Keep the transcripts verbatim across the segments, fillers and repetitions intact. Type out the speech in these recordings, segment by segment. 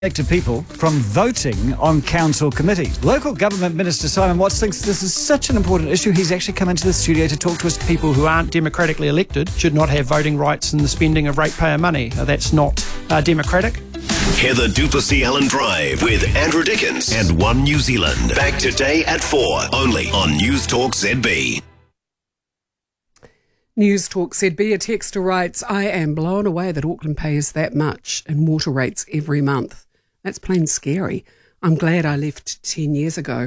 elected people from voting on council committees. Local Government Minister Simon Watts thinks this is such an important issue, he's actually come into the studio to talk to us. People who aren't democratically elected should not have voting rights in the spending of ratepayer money. Uh, that's not uh, democratic. Heather Duplessis Allen Drive with Andrew Dickens and One New Zealand. Back today at four, only on News Talk Z B. News Talk Z B, a texter writes, I am blown away that Auckland pays that much in water rates every month. That's plain scary. I'm glad I left ten years ago.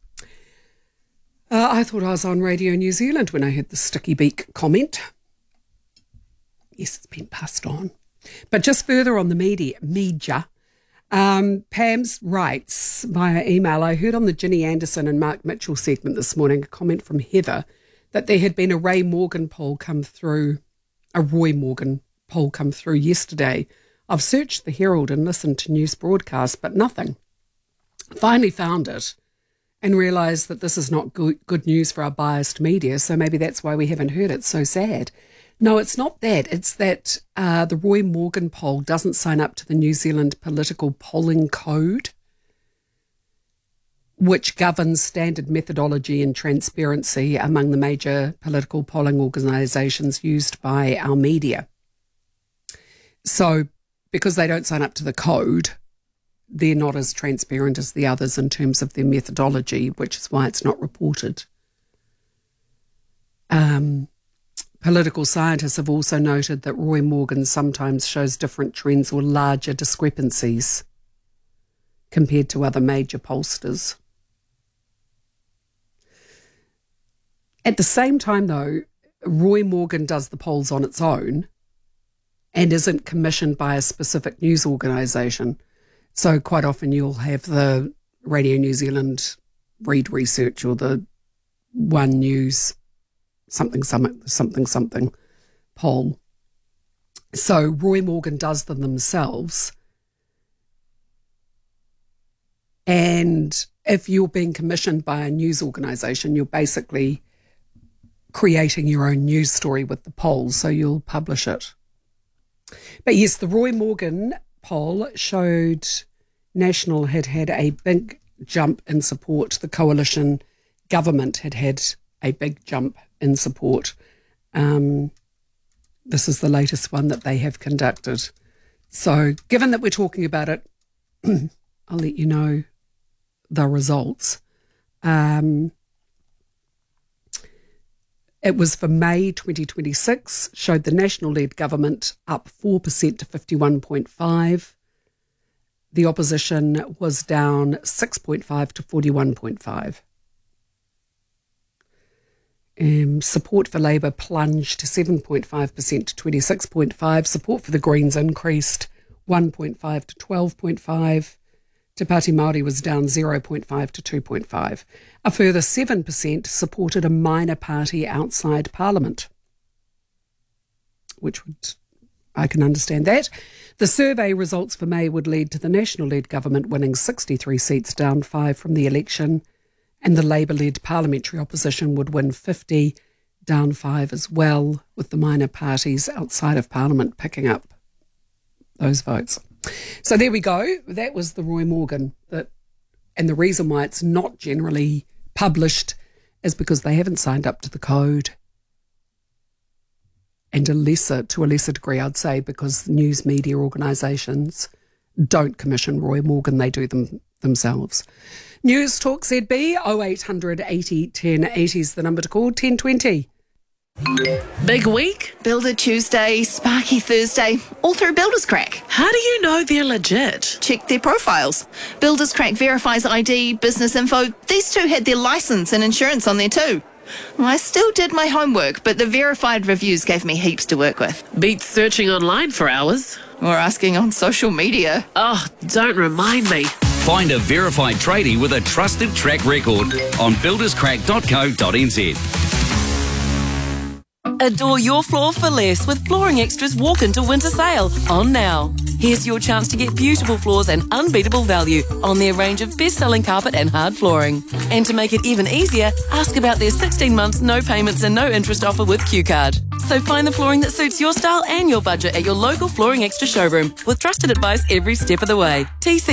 Uh, I thought I was on Radio New Zealand when I heard the sticky beak comment. Yes, it's been passed on. But just further on the media, media um, Pam's writes via email, I heard on the Ginny Anderson and Mark Mitchell segment this morning a comment from Heather that there had been a Ray Morgan poll come through, a Roy Morgan poll come through yesterday. I've searched the Herald and listened to news broadcasts, but nothing. Finally found it and realised that this is not good, good news for our biased media, so maybe that's why we haven't heard it. So sad. No, it's not that. It's that uh, the Roy Morgan poll doesn't sign up to the New Zealand Political Polling Code, which governs standard methodology and transparency among the major political polling organisations used by our media. So because they don't sign up to the code, they're not as transparent as the others in terms of their methodology, which is why it's not reported. Um, political scientists have also noted that Roy Morgan sometimes shows different trends or larger discrepancies compared to other major pollsters. At the same time, though, Roy Morgan does the polls on its own and isn't commissioned by a specific news organisation. So quite often you'll have the Radio New Zealand Read Research or the One News something, something, something, something poll. So Roy Morgan does them themselves. And if you're being commissioned by a news organisation, you're basically creating your own news story with the polls, so you'll publish it. But yes, the Roy Morgan poll showed National had had a big jump in support. The coalition government had had a big jump in support. Um, this is the latest one that they have conducted. So given that we're talking about it, I'll let you know the results. Um, It was for May twenty twenty-six, showed the National-led government up four percent to fifty-one point five. The opposition was down six point five to forty-one point five. Um, support for Labour plunged to seven point five percent to twenty-six point five. Support for the Greens increased one point five to twelve point five. Te Pāti Māori was down zero point five to two point five. A further seven percent supported a minor party outside Parliament, which would, I can understand that. The survey results for May would lead to the National-led government winning sixty-three seats, down five from the election, and the Labour-led parliamentary opposition would win fifty, down five as well, with the minor parties outside of Parliament picking up those votes. So there we go. That was the Roy Morgan. That, and the reason why it's not generally published is because they haven't signed up to the code. And a lesser, to a lesser degree, I'd say, because news media organisations don't commission Roy Morgan, they do them themselves. News Talk Z B, oh eight hundred eighty ten eighty is the number to call, ten twenty. Big week? Builder Tuesday, Sparky Thursday, all through Builders Crack. How do you know they're legit? Check their profiles. Builders Crack verifies I D, business info. These two had their licence and insurance on there too. I still did my homework, but the verified reviews gave me heaps to work with. Beats searching online for hours. Or asking on social media. Oh, don't remind me. Find a verified tradie with a trusted track record on builders crack dot co dot n z. Adore your floor for less with Flooring Extra's Walk Into Winter Sale on now. Here's your chance to get beautiful floors and unbeatable value on their range of best-selling carpet and hard flooring. And to make it even easier, ask about their sixteen months no payments and no interest offer with Q Card. So find the flooring that suits your style and your budget at your local Flooring Extra showroom with trusted advice every step of the way. T C